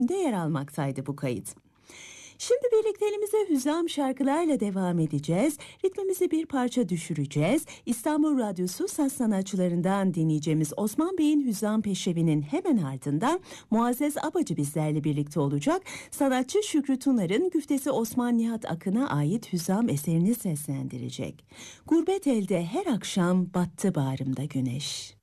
de yer almaktaydı bu kayıt. Şimdi birlikteliğimize hüzam şarkılarla devam edeceğiz. Ritmimizi bir parça düşüreceğiz. İstanbul Radyosu saz sanatçılarından dinleyeceğimiz Osman Bey'in Hüzam Peşrevi'nin hemen ardından Muazzez Abacı bizlerle birlikte olacak. Sanatçı Şükrü Tunar'ın güftesi Osman Nihat Akın'a ait hüzam eserini seslendirecek. Gurbet elde her akşam battı bağrımda güneş.